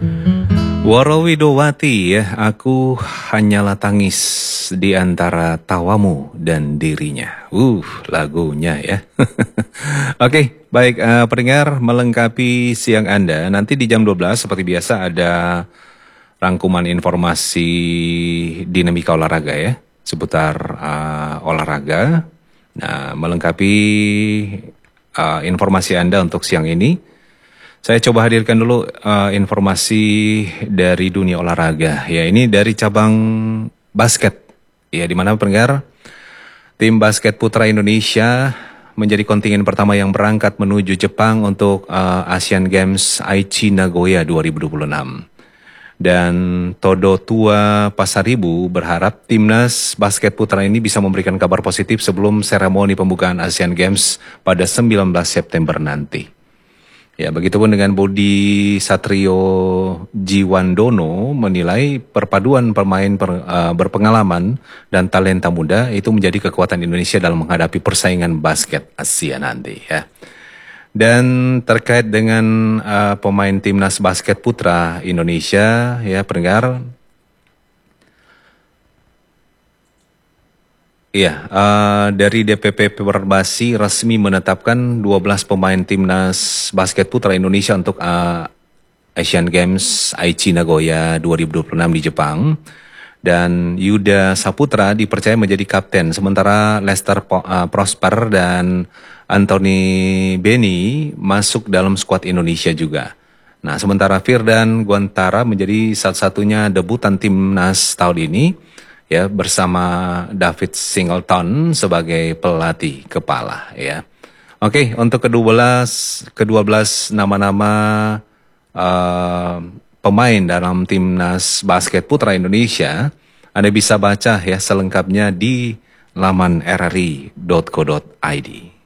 Warawidowati ya, aku hanyalah tangis di antara tawamu dan dirinya. Lagunya ya. Oke, baik pendengar, melengkapi siang Anda. Nanti di jam 12 seperti biasa ada rangkuman informasi dinamika olahraga ya, seputar olahraga. Nah, melengkapi informasi Anda untuk siang ini, saya coba hadirkan dulu informasi dari dunia olahraga. Ya, ini dari cabang basket. Ya, di mana pendengar, tim basket putra Indonesia menjadi kontingen pertama yang berangkat menuju Jepang untuk Asian Games Aichi Nagoya 2026. Dan Todo Tua Pasaribu berharap timnas basket putra ini bisa memberikan kabar positif sebelum seremoni pembukaan Asian Games pada 19 September nanti. Ya, begitupun dengan Budi Satrio Jiwandono menilai perpaduan pemain berpengalaman dan talenta muda itu menjadi kekuatan Indonesia dalam menghadapi persaingan basket Asia nanti ya. Dan terkait dengan pemain timnas basket putra Indonesia ya pendengar. Iya, dari DPP Perbasi resmi menetapkan 12 pemain timnas basket putra Indonesia untuk Asian Games Aichi Nagoya 2026 di Jepang. Dan Yuda Saputra dipercaya menjadi kapten, sementara Lester Prosper dan Anthony Beni masuk dalam skuad Indonesia juga. Nah, sementara Firdan Guantara menjadi satu-satunya debutan timnas tahun ini, ya, bersama David Singleton sebagai pelatih kepala ya. Oke, untuk ke-12 nama-nama pemain dalam timnas basket putra Indonesia, Anda bisa baca ya selengkapnya di laman rri.co.id.